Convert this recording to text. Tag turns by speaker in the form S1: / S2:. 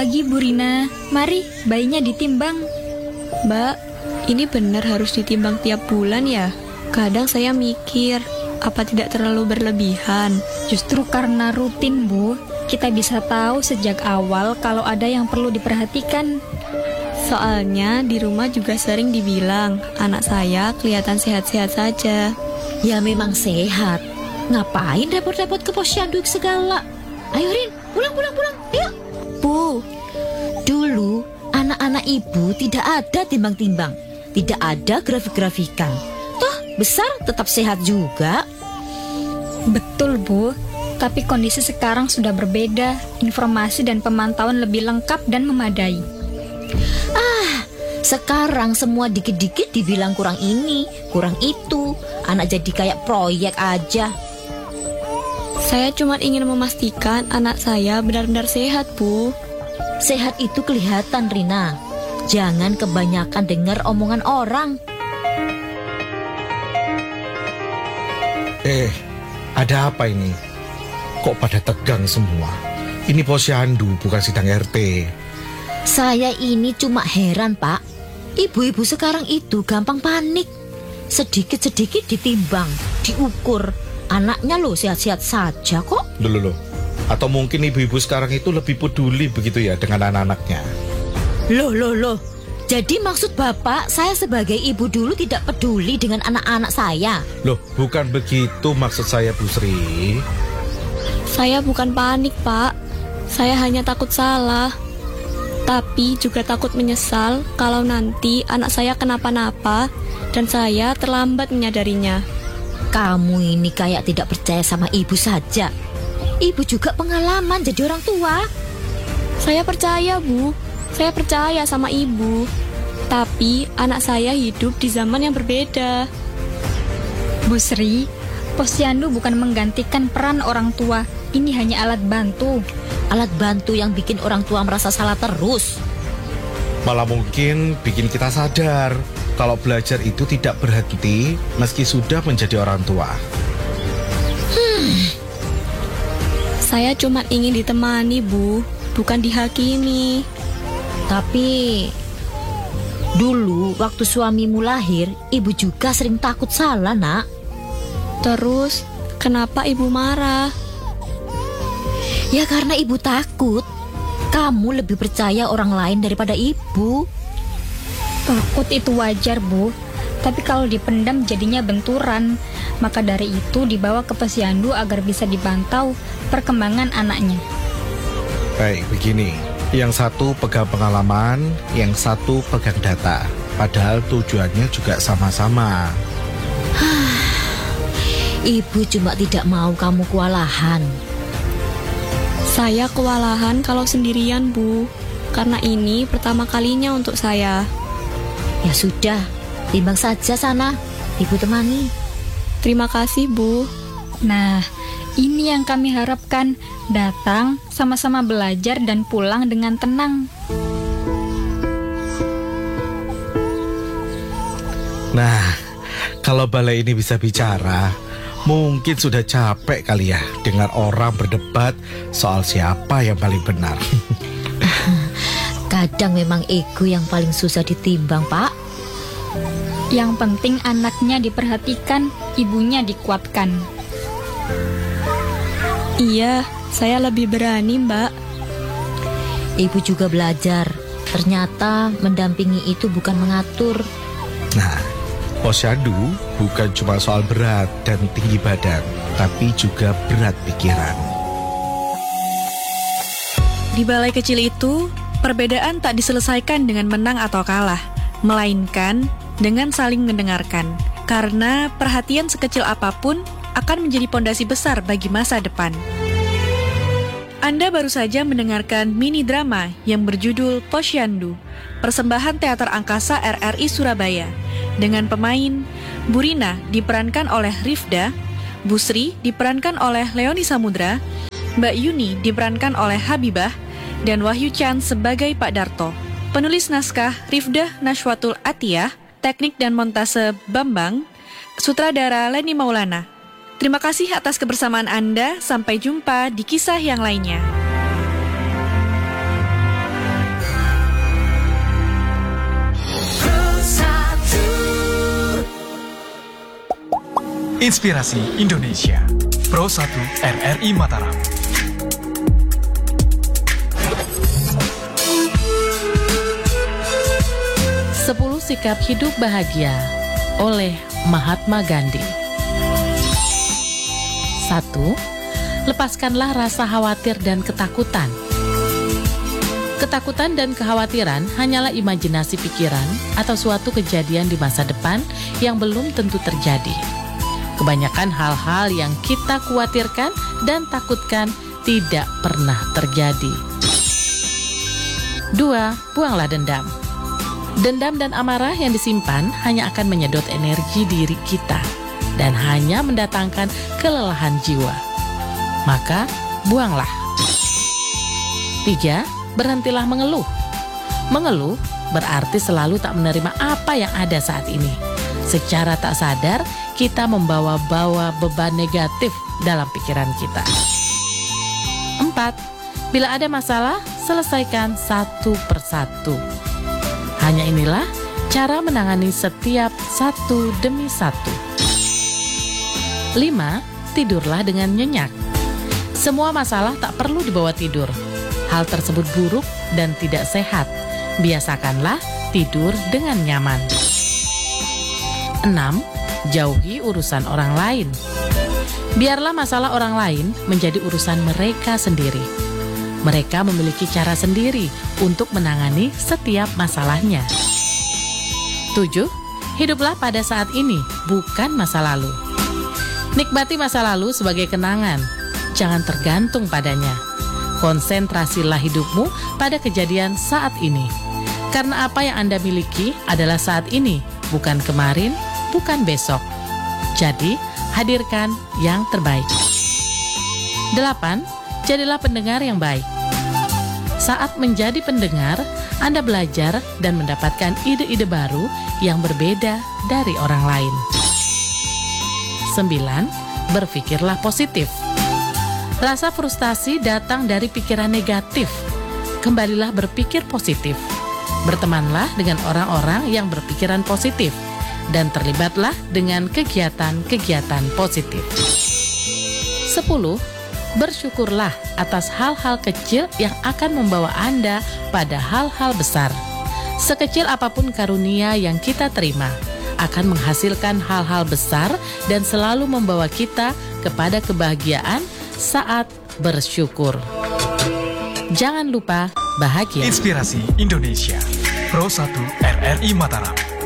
S1: pagi, Bu Rina. Mari, bayinya ditimbang.
S2: Mbak, ini benar harus ditimbang tiap bulan ya? Kadang saya mikir, apa tidak terlalu berlebihan?
S1: Justru karena rutin, Bu, kita bisa tahu sejak awal kalau ada yang perlu diperhatikan.
S2: Soalnya di rumah juga sering dibilang, anak saya kelihatan sehat-sehat saja.
S3: Ya memang sehat. Ngapain repot-repot ke posyandu segala? Ayo Rin, pulang, yuk. Bu, dulu anak-anak ibu tidak ada timbang-timbang, tidak ada grafik-grafikan. Toh besar tetap sehat juga.
S1: Betul, Bu. Tapi kondisi sekarang sudah berbeda. Informasi dan pemantauan lebih lengkap dan memadai.
S3: Sekarang semua dikit-dikit dibilang kurang ini, kurang itu. Anak jadi kayak proyek aja.
S2: Saya cuma ingin memastikan anak saya benar-benar sehat, Bu.
S3: Sehat itu kelihatan, Rina. Jangan kebanyakan dengar omongan orang.
S4: Ada apa ini? Kok pada tegang semua? Ini posyandu, bukan sidang RT.
S3: Saya ini cuma heran, Pak. Ibu-ibu sekarang itu gampang panik. Sedikit-sedikit ditimbang, diukur. Anaknya loh sehat-sehat saja kok.
S4: Loh. Atau mungkin ibu-ibu sekarang itu lebih peduli begitu ya dengan anak-anaknya.
S3: Loh. Jadi maksud Bapak, saya sebagai ibu dulu tidak peduli dengan anak-anak saya?
S4: Loh, bukan begitu maksud saya, Bu Sri.
S2: Saya bukan panik, Pak. Saya hanya takut salah. Tapi juga takut menyesal kalau nanti anak saya kenapa-napa dan saya terlambat menyadarinya.
S3: Kamu ini kayak tidak percaya sama ibu saja. Ibu juga pengalaman jadi orang tua.
S2: Saya percaya, Bu. Saya percaya sama ibu. Tapi anak saya hidup di zaman yang berbeda.
S1: Bu Sri, posyandu bukan menggantikan peran orang tua. Ini hanya alat bantu.
S3: Alat bantu yang bikin orang tua merasa salah terus.
S4: Malah mungkin bikin kita sadar kalau belajar itu tidak berhenti meski sudah menjadi orang tua.
S2: Saya cuma ingin ditemani, Bu, bukan dihakimi.
S3: Tapi dulu waktu suamimu lahir, ibu juga sering takut salah, Nak.
S2: Terus, kenapa ibu marah?
S3: Ya karena ibu takut. Kamu lebih percaya orang lain daripada ibu.
S1: Takut itu wajar, Bu. Tapi kalau dipendam jadinya benturan. Maka dari itu dibawa ke posyandu agar bisa dipantau perkembangan anaknya.
S4: Baik, begini. Yang satu pegang pengalaman, yang satu pegang data. Padahal tujuannya juga sama-sama.
S3: Ibu cuma tidak mau kamu kewalahan.
S2: Saya kewalahan kalau sendirian, Bu. Karena ini pertama kalinya untuk saya.
S3: Ya sudah, timbang saja sana. Ibu temani.
S2: Terima kasih, Bu.
S1: Nah, ini yang kami harapkan. Datang, sama-sama belajar dan pulang dengan tenang.
S4: Nah, kalau balai ini bisa bicara, mungkin sudah capek kali ya dengar orang berdebat soal siapa yang paling benar.
S3: Kadang memang ego yang paling susah ditimbang, Pak.
S1: Yang penting anaknya diperhatikan, ibunya dikuatkan.
S2: Iya, saya lebih berani, Mbak.
S3: Ibu juga belajar. Ternyata mendampingi itu bukan mengatur.
S4: Nah, posyandu bukan cuma soal berat dan tinggi badan, tapi juga berat pikiran.
S5: Di balai kecil itu, perbedaan tak diselesaikan dengan menang atau kalah, melainkan dengan saling mendengarkan. Karena perhatian sekecil apapun akan menjadi pondasi besar bagi masa depan. Anda baru saja mendengarkan mini drama yang berjudul Posyandu, persembahan Teater Angkasa RRI Surabaya, dengan pemain Bu Rina diperankan oleh Rifda, Bu Sri diperankan oleh Leoni Samudra, Mbak Yuni diperankan oleh Habibah, dan Wahyu Chan sebagai Pak Darto. Penulis naskah Rifda Nashwatul Atiyah, teknik dan montase Bambang, sutradara Leni Maulana. Terima kasih atas kebersamaan Anda. Sampai jumpa di kisah yang lainnya.
S6: Inspirasi Indonesia. Pro 1 RRI Mataram.
S7: Sepuluh Sikap Hidup Bahagia oleh Mahatma Gandhi. 1. Lepaskanlah rasa khawatir dan ketakutan. Ketakutan dan kekhawatiran hanyalah imajinasi pikiran atau suatu kejadian di masa depan yang belum tentu terjadi. Kebanyakan hal-hal yang kita khawatirkan dan takutkan tidak pernah terjadi. 2. Buanglah dendam. Dendam dan amarah yang disimpan hanya akan menyedot energi diri kita dan hanya mendatangkan kelelahan jiwa. Maka, buanglah. 3. Berhentilah mengeluh. Mengeluh berarti selalu tak menerima apa yang ada saat ini. Secara tak sadar, kita membawa-bawa beban negatif dalam pikiran kita. 4. Bila ada masalah, selesaikan satu persatu. Hanya inilah cara menangani setiap satu demi satu. 5. Tidurlah dengan nyenyak. Semua masalah tak perlu dibawa tidur. Hal tersebut buruk dan tidak sehat. Biasakanlah tidur dengan nyaman. 6. Jauhi urusan orang lain. Biarlah masalah orang lain menjadi urusan mereka sendiri. Mereka memiliki cara sendiri untuk menangani setiap masalahnya. 7. Hiduplah pada saat ini, bukan masa lalu. Nikmati masa lalu sebagai kenangan. Jangan tergantung padanya. Konsentrasilah hidupmu pada kejadian saat ini. Karena apa yang Anda miliki adalah saat ini, bukan kemarin, bukan besok. Jadi, hadirkan yang terbaik. 8. Jadilah pendengar yang baik. Saat menjadi pendengar, Anda belajar dan mendapatkan ide-ide baru yang berbeda dari orang lain. 9. Berpikirlah positif. Rasa frustasi datang dari pikiran negatif. Kembalilah berpikir positif. Bertemanlah dengan orang-orang yang berpikiran positif dan terlibatlah dengan kegiatan-kegiatan positif. 10. Bersyukurlah atas hal-hal kecil yang akan membawa Anda pada hal-hal besar. Sekecil apapun karunia yang kita terima akan menghasilkan hal-hal besar dan selalu membawa kita kepada kebahagiaan saat bersyukur. Jangan lupa bahagia.
S6: Inspirasi Indonesia. Pro 1 RRI Mataram.